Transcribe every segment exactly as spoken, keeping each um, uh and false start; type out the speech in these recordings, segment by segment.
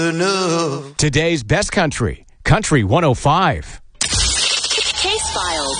enough. Today's best country, Country one oh five. Case files.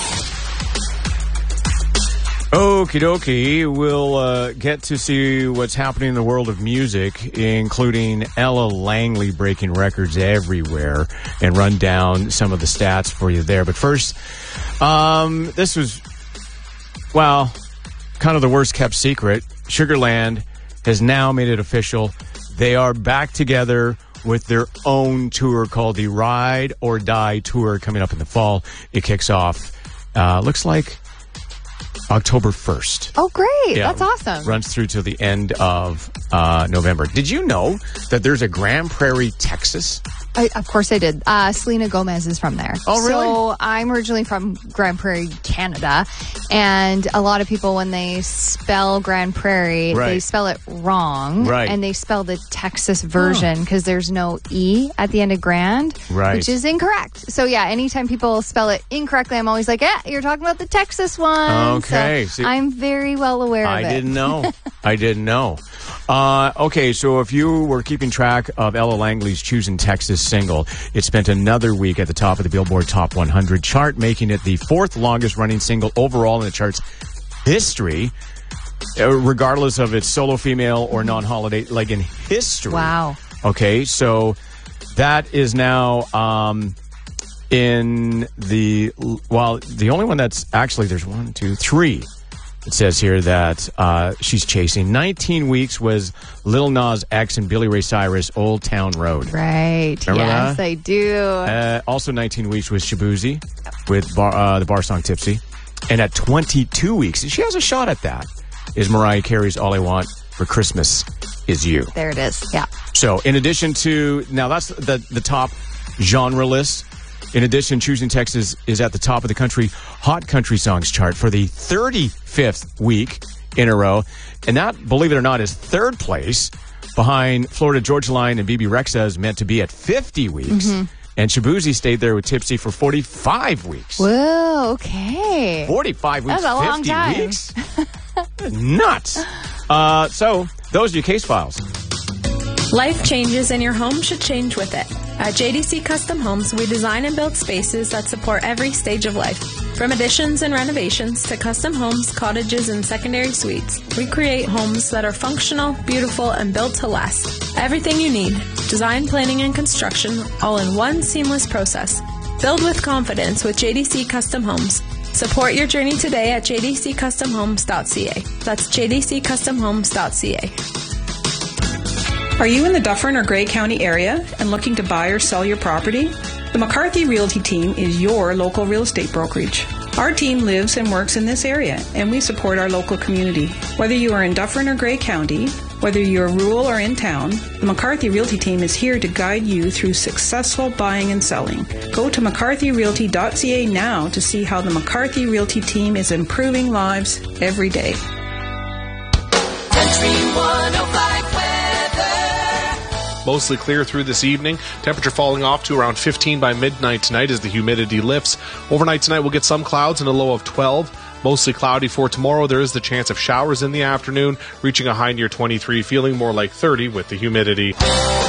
Okie dokie. We'll uh, get to see what's happening in the world of music, including Ella Langley breaking records everywhere, and run down some of the stats for you there. But first, um, this was, well, kind of the worst kept secret. Sugarland has now made it official. They are back together with their own tour called the Ride or Die Tour coming up in the fall. It kicks off, uh, looks like October first. Oh, great. Yeah, That's awesome. Runs through to the end of uh, November. Did you know that there's a Grand Prairie, Texas? I, of course I did. Uh, Selena Gomez is from there. Oh, really? So I'm originally from Grand Prairie, Canada. And a lot of people, when they spell Grand Prairie, Right. they spell it wrong. Right. And they spell the Texas version because there's no E at the end of Grand, Right. which is incorrect. So, yeah, anytime people spell it incorrectly, I'm always like, yeah, you're talking about the Texas one. Okay. So See, I'm very well aware I of it. didn't know. I didn't know. Uh, okay, so if you were keeping track of Ella Langley's Choosing Texas single, it spent another week at the top of the Billboard Top one hundred chart, making it the fourth longest running single overall in the chart's history, uh, regardless of its solo female or non-holiday, like in history. Wow. Okay, so that is now um, in the, well, the only one that's actually, there's one, two, three. It says here that uh, she's chasing. nineteen weeks was Lil Nas X and Billy Ray Cyrus, Old Town Road. Right. Remember yes, that? I do. Uh, also nineteen weeks was Shabuzi with bar, uh, the bar song Tipsy. And at twenty-two weeks, she has a shot at that, is Mariah Carey's All I Want for Christmas Is You. There it is. Yeah. So in addition to, now that's the, the top genre list. In addition, Choosing Texas is at the top of the country Hot Country Songs chart for the thirty-fifth week in a row. And that, believe it or not, is third place behind Florida Georgia Line and B B Rexha's Meant to Be at fifty weeks. Mm-hmm. And Shabuzi stayed there with Tipsy for forty-five weeks. Whoa, okay. forty-five weeks, That's a long fifty time. weeks? Nuts. Uh, so, those are your case files. Life changes and your home should change with it. At J D C Custom Homes, we design and build spaces that support every stage of life. From additions and renovations to custom homes, cottages, and secondary suites, we create homes that are functional, beautiful, and built to last. Everything you need, design, planning, and construction, all in one seamless process. Build with confidence with J D C Custom Homes. Support your journey today at j d c custom homes dot c a. That's j d c custom homes dot c a. Are you in the Dufferin or Grey County area and looking to buy or sell your property? The McCarthy Realty team is your local real estate brokerage. Our team lives and works in this area, and we support our local community. Whether you are in Dufferin or Grey County, whether you're rural or in town, the McCarthy Realty team is here to guide you through successful buying and selling. Go to mccarthy realty dot c a now to see how the McCarthy Realty team is improving lives every day. Country one oh five weather. Mostly clear through this evening. Temperature falling off to around fifteen by midnight tonight as the humidity lifts. Overnight tonight we'll get some clouds and a low of twelve. Mostly cloudy for tomorrow. There is the chance of showers in the afternoon, reaching a high near twenty-three, feeling more like thirty with the humidity.